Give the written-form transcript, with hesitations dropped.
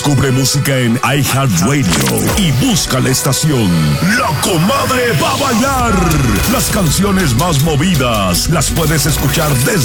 Descubre música en iHeartRadio y busca la estación La Comadre va a bailar. Las canciones más movidas las puedes escuchar desde